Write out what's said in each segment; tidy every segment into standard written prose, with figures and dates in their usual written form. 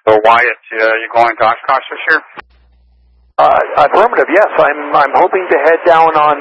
So Wyatt, you going to Oshkosh this year? Affirmative, yes. I'm hoping to head down on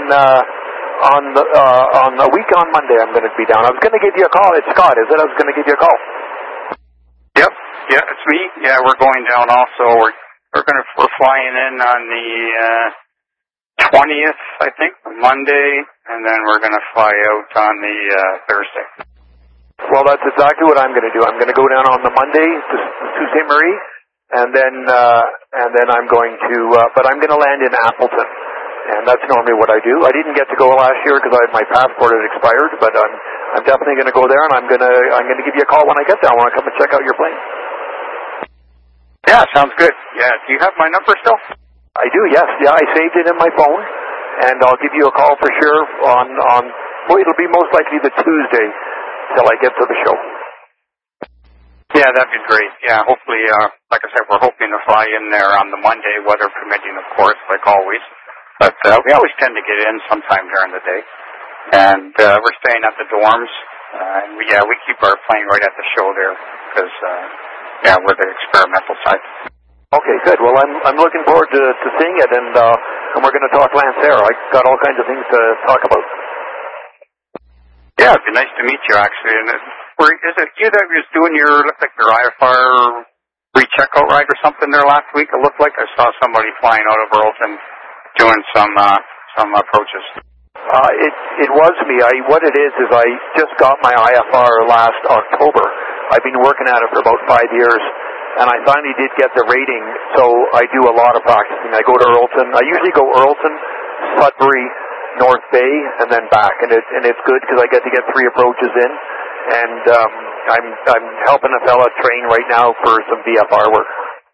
a week on Monday. I'm going to be down. I was going to give you a call. It's Scott, is it? I was going to give you a call. Yep. Yeah, it's me. Yeah, we're going down also. We're flying in on the 20th, I think, Monday, and then we're going to fly out on the Thursday. Well, that's exactly what I'm going to do. I'm going to go down on the Monday to Sault Ste. Marie, and then I'm going to, but I'm going to land in Appleton, and that's normally what I do. I didn't get to go last year because my passport had expired, but I'm definitely going to go there, and I'm going to give you a call when I get there. I want to come and check out your plane. Yeah, sounds good. Yeah, do you have my number still? I do, yes. Yeah, I saved it in my phone, and I'll give you a call for sure well, it'll be most likely the Tuesday till I get to the show. Yeah, that'd be great. Yeah, hopefully, like I said, we're hoping to fly in there on the Monday, weather permitting, of course, like always. But we always tend to get in sometime during the day. And we're staying at the dorms. And we keep our plane right at the show there because, we're the experimental side. Okay, good. Well, I'm looking forward to seeing it, and we're going to talk Lancer. I got all kinds of things to talk about. Yeah, it'd be nice to meet you, actually. And is it you that was doing your IFR re-checkout ride or something there last week? It looked like I saw somebody flying out of Burleson doing some approaches. It was me. What it is I just got my IFR last October. I've been working at it for about 5 years, and I finally did get the rating, so I do a lot of practicing. I go to Earlton. I usually go Earlton, Sudbury, North Bay, and then back, and it's good because I get to get 3 approaches in, and I'm helping a fella train right now for some VFR work.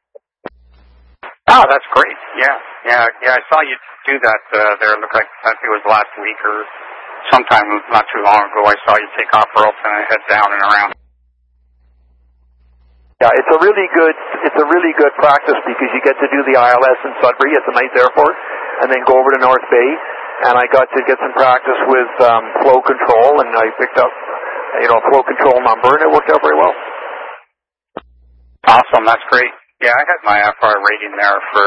Oh, that's great. Yeah. I saw you do that there. It looked like I think it was last week or sometime not too long ago. I saw you take off Earlton and head down and around. Yeah, it's a really good practice because you get to do the ILS in Sudbury at the nice airport, and then go over to North Bay. And I got to get some practice with flow control, and I picked up, a flow control number, and it worked out very well. Awesome, that's great. Yeah, I had my IFR rating there for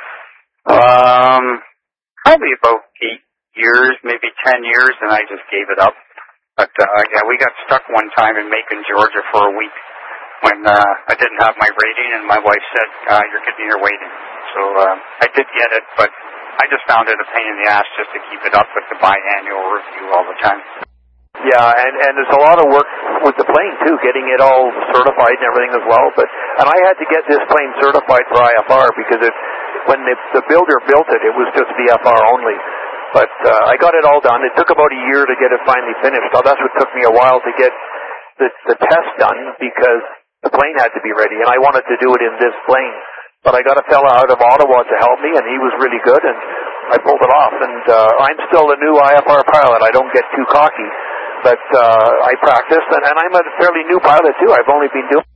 probably about 8 years, maybe 10 years, and I just gave it up. But we got stuck one time in Macon, Georgia for a week when I didn't have my rating, and my wife said, "You're getting your rating." So I did get it, but I just found it a pain in the ass just to keep it up with the biannual review all the time. Yeah, and there's a lot of work with the plane too, getting it all certified and everything as well. And I had to get this plane certified for IFR because when the builder built it, it was just VFR only. But I got it all done. It took about a year to get it finally finished. Now that's what took me a while to get the test done because the plane had to be ready, and I wanted to do it in this plane. But I got a fella out of Ottawa to help me, and he was really good, and I pulled it off. And I'm still a new IFR pilot. I don't get too cocky, but I practice, and I'm a fairly new pilot, too. I've only been doing...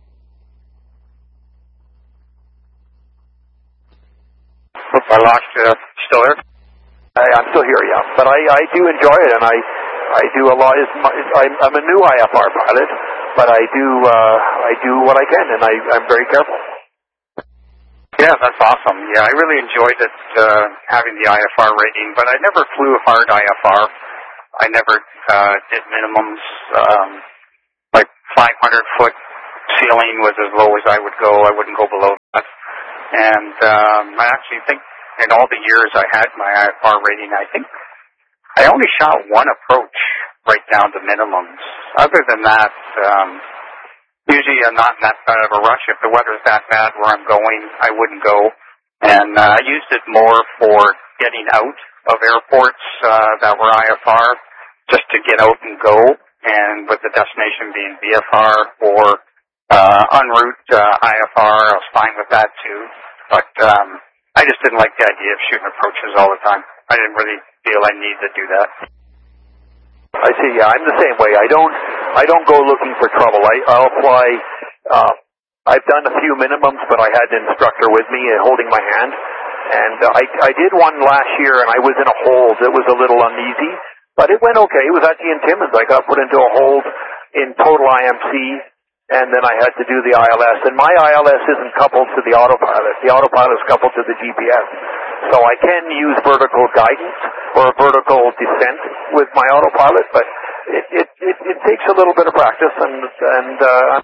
Oops, I lost you. Still there? I'm still here, yeah. But I do enjoy it, and I do a lot. I'm a new IFR pilot, but I do what I can, and I'm very careful. Yeah, that's awesome. Yeah, I really enjoyed it, having the IFR rating, but I never flew hard IFR. I never did minimums. Like 500-foot ceiling was as low as I would go. I wouldn't go below that. And I actually think in all the years I had my IFR rating, I think I only shot one approach right down to minimums. Other than that, usually I'm not in that bad of a rush. If the weather's that bad where I'm going, I wouldn't go. And I used it more for getting out of airports that were IFR, just to get out and go. And with the destination being VFR or en route IFR, I was fine with that too. But I just didn't like the idea of shooting approaches all the time. I didn't really feel I needed to do that. I see. Yeah, I'm the same way. I don't go looking for trouble. I'll fly. I've done a few minimums, but I had an instructor with me holding my hand. And I did one last year, and I was in a hold. It was a little uneasy, but it went okay. It was actually in Timmins. I got put into a hold in total IMC, and then I had to do the ILS. And my ILS isn't coupled to the autopilot. The autopilot is coupled to the GPS. So I can use vertical guidance or vertical descent with my autopilot, but it takes a little bit of practice, and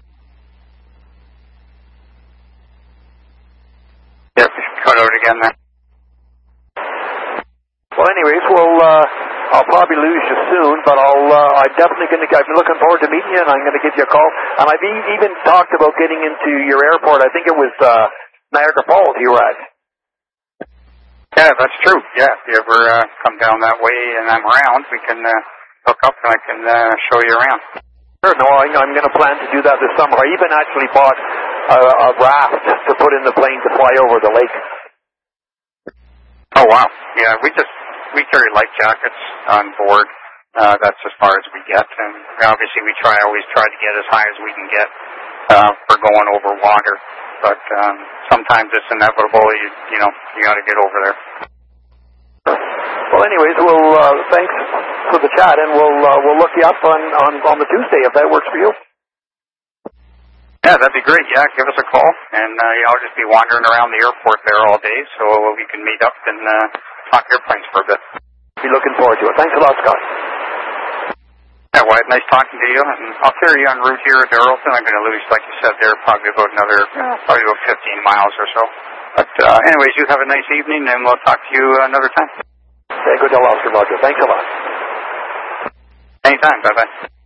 Yes, cut out again there. Well, anyways, I'll probably lose you soon, but I'm definitely going to. I've been looking forward to meeting you, and I'm going to give you a call. And I've even talked about getting into your airport. I think it was Niagara Falls you were at. Yeah, that's true. Yeah, if you ever come down that way and I'm around, we can hook up and I can show you around. Sure. No, I'm going to plan to do that this summer. I even actually bought a raft to put in the plane to fly over the lake. Oh wow! Yeah, we carry life jackets on board. That's as far as we get, and obviously we always try to get as high as we can get for going over water. But sometimes it's inevitable. You got to get over there. Well, anyways, thanks for the chat, and we'll look you up on the Tuesday if that works for you. Yeah, that'd be great. Yeah, give us a call, and I'll just be wandering around the airport there all day, so we can meet up and talk airplanes for a bit. Be looking forward to it. Thanks a lot, Scott. Yeah, Wyatt, nice talking to you, and I'll carry you en route here at Darrellton. I'm going to lose, like you said there, probably about 15 miles or so. But anyways, you have a nice evening, and we'll talk to you another time. Okay, good to Oscar, Roger. Thanks a lot. Anytime. Bye-bye.